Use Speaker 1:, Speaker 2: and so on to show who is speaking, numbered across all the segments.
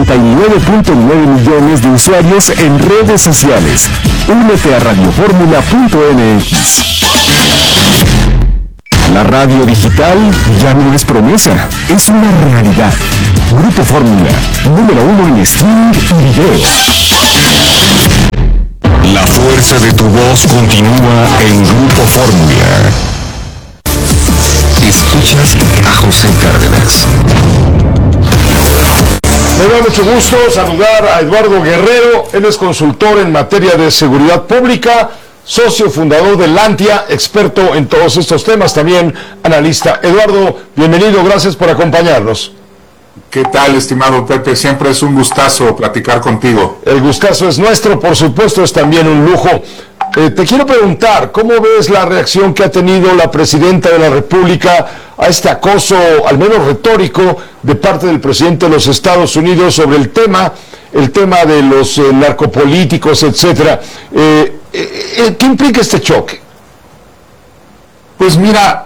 Speaker 1: 49.9 millones de usuarios en redes sociales. Únete a radioformula.mx. La radio digital ya no es promesa, es una realidad. Grupo Fórmula, número 1 en streaming y video.
Speaker 2: La fuerza de tu voz continúa en Grupo Fórmula. Escuchas a José Cárdenas.
Speaker 3: Me da mucho gusto saludar a Eduardo Guerrero. Él es consultor en materia de seguridad pública, socio fundador de Lantia, experto en todos estos temas, también analista. Eduardo, bienvenido, gracias por acompañarnos.
Speaker 4: ¿Qué tal, estimado Pepe? Siempre es un gustazo platicar contigo.
Speaker 3: El gustazo es nuestro, por supuesto, es también un lujo. Te quiero preguntar, ¿cómo ves la reacción que ha tenido la presidenta de la República a este acoso, al menos retórico, de parte del presidente de los Estados Unidos sobre el tema de los narcopolíticos, etcétera? ¿Qué implica este choque?
Speaker 4: Pues mira,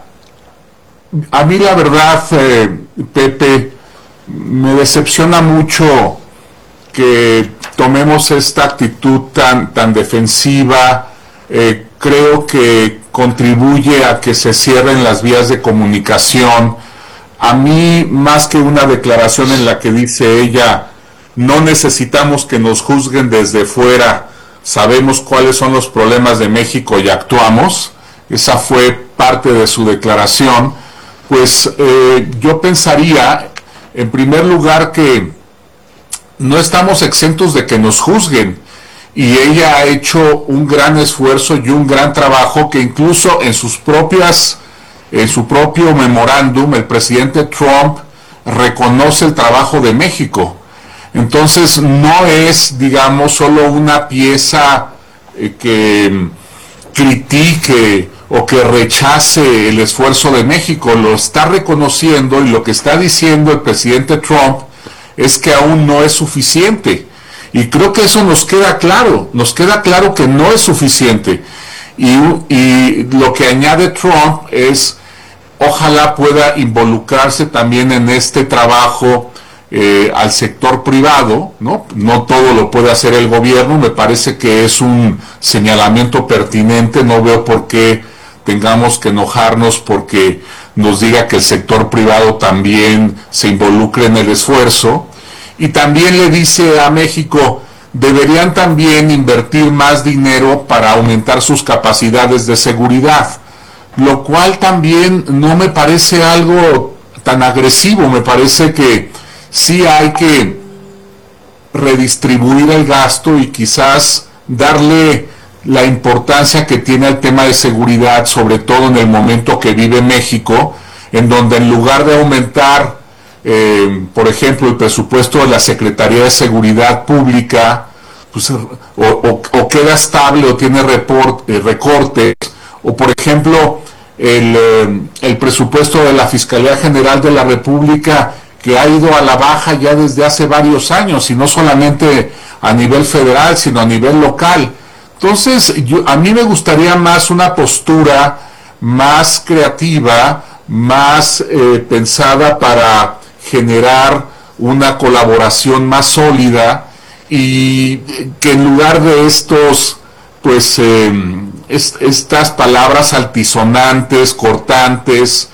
Speaker 4: a mí la verdad, Pepe, me decepciona mucho que tomemos esta actitud tan defensiva. Creo que contribuye a que se cierren las vías de comunicación. A mí, más que una declaración en la que dice ella, no necesitamos que nos juzguen desde fuera, sabemos cuáles son los problemas de México y actuamos, esa fue parte de su declaración, pues yo pensaría, en primer lugar, que no estamos exentos de que nos juzguen, y ella ha hecho un gran esfuerzo y un gran trabajo que incluso en su propio memorándum el presidente Trump reconoce el trabajo de México. Entonces no es, digamos, solo una pieza que critique o que rechace el esfuerzo de México, lo está reconociendo, y lo que está diciendo el presidente Trump es que aún no es suficiente. Y creo que eso nos queda claro que no es suficiente. Y lo que añade Trump es, ojalá pueda involucrarse también en este trabajo al sector privado, ¿no? No todo lo puede hacer el gobierno, me parece que es un señalamiento pertinente, no veo por qué tengamos que enojarnos porque nos diga que el sector privado también se involucre en el esfuerzo. Y también le dice a México, deberían también invertir más dinero para aumentar sus capacidades de seguridad, lo cual también no me parece algo tan agresivo. Me parece que sí hay que redistribuir el gasto y quizás darle la importancia que tiene el tema de seguridad, sobre todo en el momento que vive México, en donde en lugar de aumentar por ejemplo, el presupuesto de la Secretaría de Seguridad Pública, pues, o queda estable o tiene recortes, o por ejemplo, el presupuesto de la Fiscalía General de la República, que ha ido a la baja ya desde hace varios años, y no solamente a nivel federal, sino a nivel local. Entonces, a mí me gustaría más una postura más creativa, más pensada para generar una colaboración más sólida, y que en lugar de estos, pues, estas palabras altisonantes, cortantes,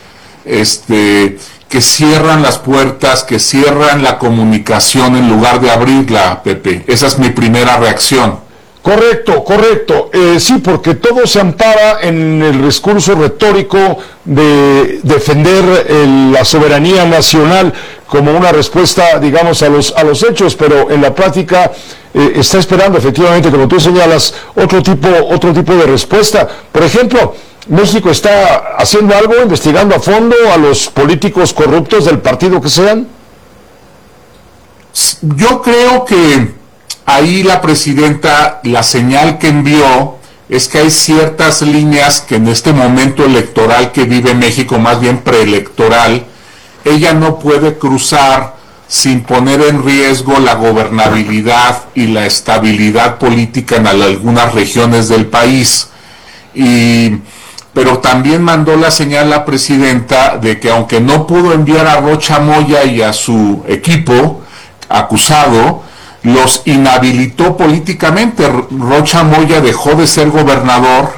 Speaker 4: que cierran las puertas, que cierran la comunicación en lugar de abrirla, Pepe. Esa es mi primera reacción.
Speaker 3: Correcto. Sí, porque todo se ampara en el discurso retórico de defender la soberanía nacional como una respuesta, digamos, a los hechos, pero en la práctica está esperando, efectivamente, como tú señalas, otro tipo de respuesta. Por ejemplo, ¿México está haciendo algo, investigando a fondo a los políticos corruptos del partido que sean?
Speaker 4: Yo creo que ahí la presidenta, la señal que envió es que hay ciertas líneas que en este momento electoral que vive México, más bien preelectoral, ella no puede cruzar sin poner en riesgo la gobernabilidad y la estabilidad política en algunas regiones del país. Pero también mandó la señal la presidenta de que aunque no pudo enviar a Rocha Moya y a su equipo acusado, los inhabilitó políticamente. Rocha Moya dejó de ser gobernador,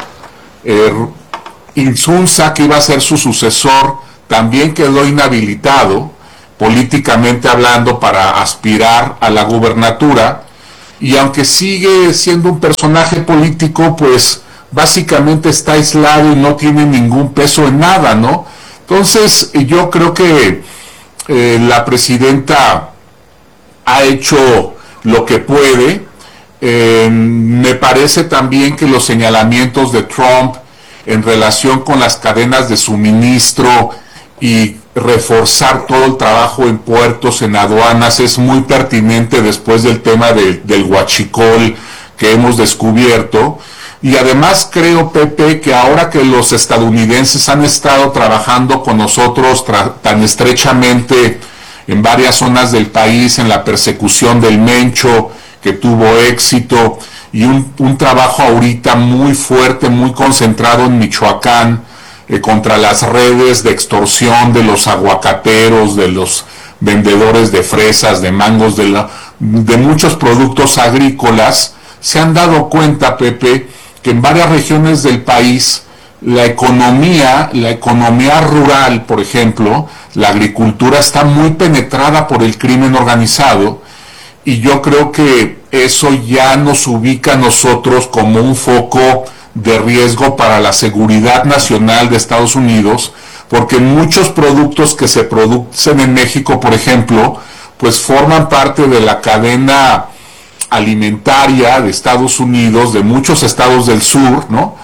Speaker 4: Insunza, que iba a ser su sucesor, también quedó inhabilitado, políticamente hablando, para aspirar a la gubernatura, y aunque sigue siendo un personaje político, pues básicamente está aislado y no tiene ningún peso en nada, ¿no? Entonces yo creo que la presidenta ha hecho lo que puede. Me parece también que los señalamientos de Trump en relación con las cadenas de suministro y reforzar todo el trabajo en puertos, en aduanas, es muy pertinente después del tema del huachicol que hemos descubierto. Y además creo, Pepe, que ahora que los estadounidenses han estado trabajando con nosotros tan estrechamente en varias zonas del país, en la persecución del Mencho, que tuvo éxito, y un trabajo ahorita muy fuerte, muy concentrado en Michoacán, contra las redes de extorsión de los aguacateros, de los vendedores de fresas, de mangos, de muchos productos agrícolas. Se han dado cuenta, Pepe, que en varias regiones del país la economía rural, por ejemplo, la agricultura, está muy penetrada por el crimen organizado, y yo creo que eso ya nos ubica a nosotros como un foco de riesgo para la seguridad nacional de Estados Unidos, porque muchos productos que se producen en México, por ejemplo, pues forman parte de la cadena alimentaria de Estados Unidos, de muchos estados del sur, ¿no?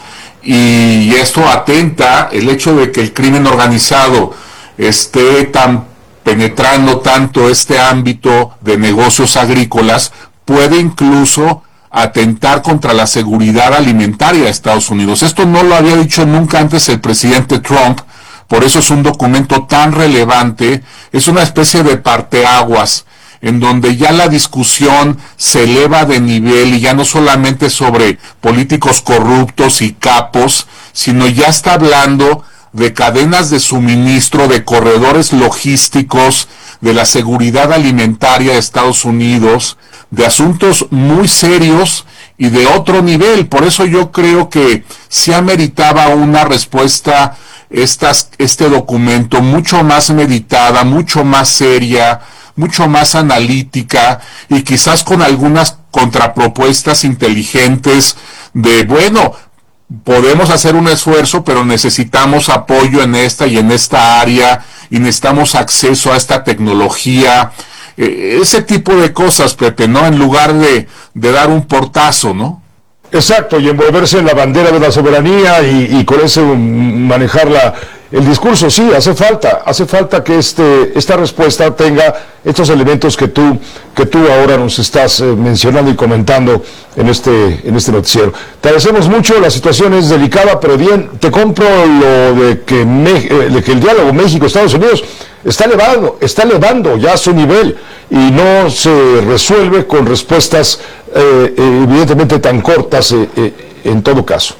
Speaker 4: Y esto atenta, el hecho de que el crimen organizado esté penetrando tanto este ámbito de negocios agrícolas, puede incluso atentar contra la seguridad alimentaria de Estados Unidos. Esto no lo había dicho nunca antes el presidente Trump, por eso es un documento tan relevante, es una especie de parteaguas, en donde ya la discusión se eleva de nivel, y ya no solamente sobre políticos corruptos y capos, sino ya está hablando de cadenas de suministro, de corredores logísticos, de la seguridad alimentaria de Estados Unidos, de asuntos muy serios y de otro nivel. Por eso yo creo que sí ameritaba una respuesta este documento mucho más meditada, mucho más seria, mucho más analítica, y quizás con algunas contrapropuestas inteligentes de, bueno, podemos hacer un esfuerzo, pero necesitamos apoyo en esta y en esta área, y necesitamos acceso a esta tecnología, ese tipo de cosas, Pepe, ¿no? En lugar de dar un portazo, ¿no?
Speaker 3: Exacto, y envolverse en la bandera de la soberanía y con eso manejar el discurso. Sí, hace falta que esta respuesta tenga estos elementos que tú ahora nos estás mencionando y comentando en este noticiero. Te agradecemos mucho, la situación es delicada, pero bien, te compro lo de que el diálogo México-Estados Unidos está elevando ya su nivel, y no se resuelve con respuestas evidentemente tan cortas en todo caso.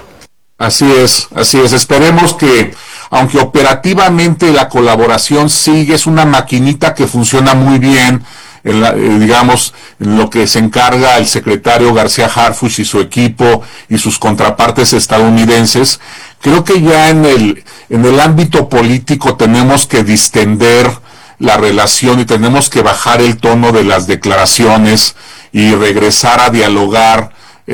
Speaker 4: Así es. Esperemos que, aunque operativamente la colaboración sigue, es una maquinita que funciona muy bien, digamos, en lo que se encarga el secretario García Harfuch y su equipo y sus contrapartes estadounidenses. Creo que ya en el ámbito político tenemos que distender la relación y tenemos que bajar el tono de las declaraciones y regresar a dialogar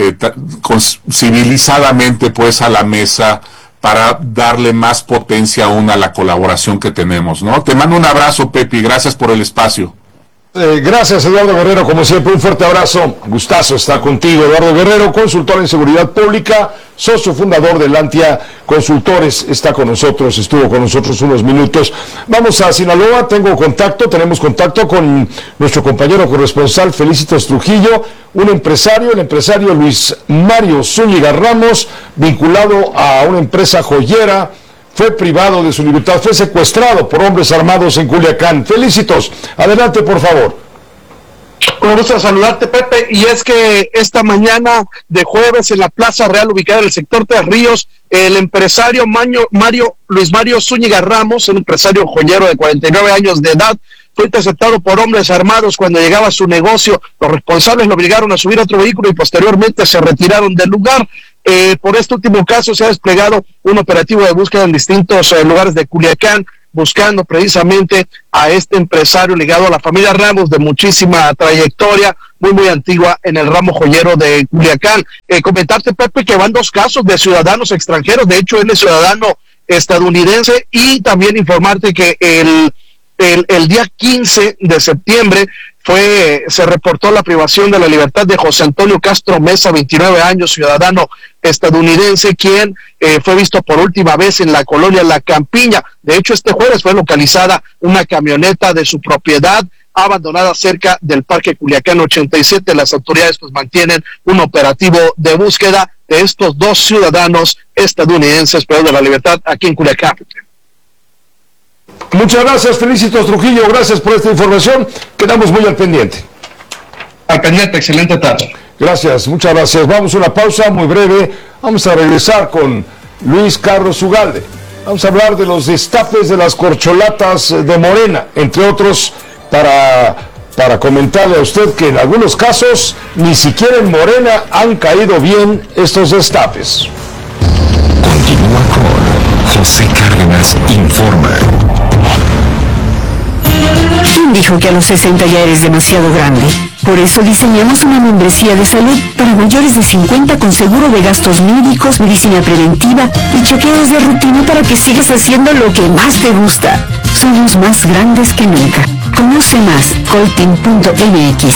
Speaker 4: civilizadamente, pues, a la mesa, para darle más potencia aún a la colaboración que tenemos, ¿no? Te mando un abrazo, Pepe, y gracias por el espacio.
Speaker 3: Gracias, Eduardo Guerrero, como siempre, un fuerte abrazo. Gustazo estar contigo. Eduardo Guerrero, consultor en seguridad pública, socio fundador de Lantia Consultores, está con nosotros, estuvo con nosotros unos minutos. Vamos a Sinaloa, tenemos contacto con nuestro compañero corresponsal Felicitos Trujillo, el empresario Luis Mario Zúñiga Ramos, vinculado a una empresa joyera. Fue privado de su libertad, fue secuestrado por hombres armados en Culiacán. Felicitos, adelante por favor.
Speaker 5: Un gusto saludarte, Pepe, y es que esta mañana de jueves en la Plaza Real, ubicada en el sector Tres Ríos, el empresario Luis Mario Zúñiga Ramos, un empresario joyero de 49 años de edad, fue interceptado por hombres armados cuando llegaba a su negocio. Los responsables lo obligaron a subir a otro vehículo y posteriormente se retiraron del lugar. Por este último caso se ha desplegado un operativo de búsqueda en distintos lugares de Culiacán, buscando precisamente a este empresario ligado a la familia Ramos, de muchísima trayectoria, muy antigua en el ramo joyero de Culiacán. Comentarte, Pepe, que van 2 casos de ciudadanos extranjeros. De hecho, él es ciudadano estadounidense, y también informarte que el día 15 de septiembre se reportó la privación de la libertad de José Antonio Castro Mesa, 29 años, ciudadano estadounidense, quien fue visto por última vez en la colonia La Campiña. De hecho, este jueves fue localizada una camioneta de su propiedad abandonada cerca del Parque Culiacán 87. Las autoridades mantienen un operativo de búsqueda de estos 2 ciudadanos estadounidenses, pero de la libertad, aquí en Culiacán.
Speaker 3: Muchas gracias, Felicitos Trujillo, gracias por esta información, quedamos muy al pendiente.
Speaker 5: Al pendiente, excelente tarde.
Speaker 3: Gracias, muchas gracias. Vamos a una pausa muy breve, vamos a regresar con Luis Carlos Ugalde. Vamos a hablar de los destapes de las corcholatas de Morena, entre otros, para comentarle a usted que en algunos casos ni siquiera en Morena han caído bien estos destapes.
Speaker 2: Continúa con José Cárdenas Informa.
Speaker 6: ¿Quién dijo que a los 60 ya eres demasiado grande? Por eso diseñamos una membresía de salud para mayores de 50 con seguro de gastos médicos, medicina preventiva y chequeos de rutina para que sigas haciendo lo que más te gusta. Somos más grandes que nunca. Conoce más, coltin.mx.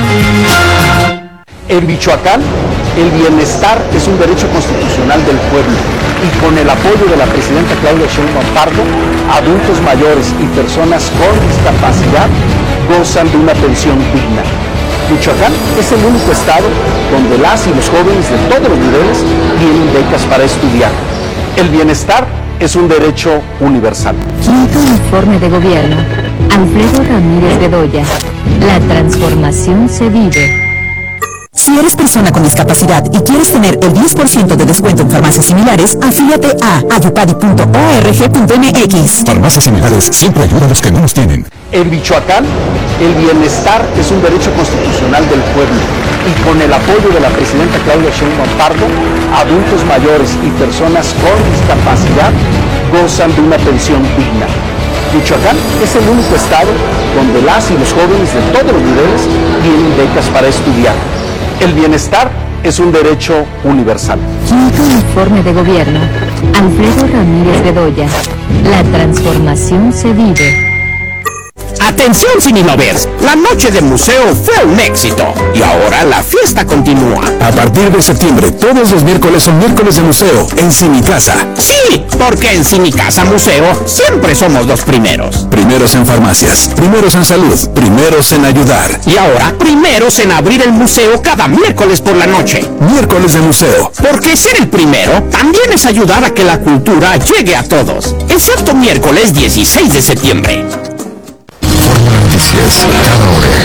Speaker 7: En Michoacán, el bienestar es un derecho constitucional del pueblo, y con el apoyo de la presidenta Claudia Sheinbaum Pardo, adultos mayores y personas con discapacidad gozan de una pensión digna. Michoacán es el único estado donde las y los jóvenes de todos los niveles tienen becas para estudiar. El bienestar es un derecho universal.
Speaker 8: Quinto informe de gobierno. Alfredo Ramírez Bedoya. La transformación se vive.
Speaker 6: Si eres persona con discapacidad y quieres tener el 10% de descuento en farmacias similares, afíliate a ayupadi.org.mx.
Speaker 1: Farmacias similares siempre ayudan a los que no los tienen.
Speaker 7: En Michoacán, el bienestar es un derecho constitucional del pueblo, y con el apoyo de la presidenta Claudia Sheinbaum Pardo, adultos mayores y personas con discapacidad gozan de una pensión digna. Michoacán es el único estado donde las y los jóvenes de todos los niveles tienen becas para estudiar. El bienestar es un derecho universal.
Speaker 8: Quinto informe de gobierno. Alfredo Ramírez Bedoya. La transformación se vive.
Speaker 9: Atención Cinelovers, la noche del museo fue un éxito y ahora la fiesta continúa.
Speaker 1: A partir de septiembre, todos los miércoles son miércoles de museo en Cinicasa.
Speaker 9: Sí, porque en Cinicasa Museo siempre somos los primeros.
Speaker 1: Primeros en farmacias, primeros en salud, primeros en ayudar.
Speaker 9: Y ahora, primeros en abrir el museo cada miércoles por la noche.
Speaker 1: Miércoles de museo.
Speaker 9: Porque ser el primero también es ayudar a que la cultura llegue a todos. Excepto miércoles 16 de septiembre.
Speaker 2: Noticias cada hora.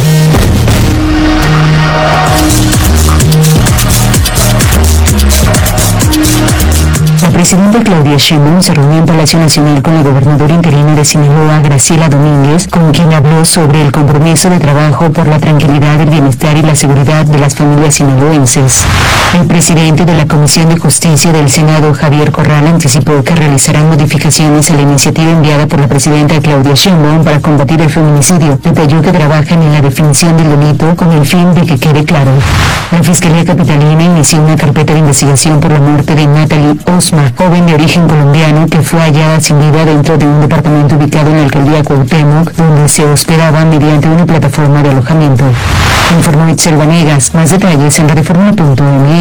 Speaker 6: La presidenta Claudia Sheinbaum se reunió en Palacio Nacional con la gobernadora interina de Sinaloa, Graciela Domínguez, con quien habló sobre el compromiso de trabajo por la tranquilidad, el bienestar y la seguridad de las familias sinaloenses. El presidente de la Comisión de Justicia del Senado, Javier Corral, anticipó que realizarán modificaciones a la iniciativa enviada por la presidenta Claudia Sheinbaum para combatir el feminicidio. Detalló que trabajan en la definición del delito con el fin de que quede claro. La Fiscalía Capitalina inició una carpeta de investigación por la muerte de Natalie Osma, joven de origen colombiano que fue hallada sin vida dentro de un departamento ubicado en la alcaldía Cuauhtémoc, donde se hospedaba mediante una plataforma de alojamiento. Informó Itzel Vanegas. Más detalles en radioforma.mx.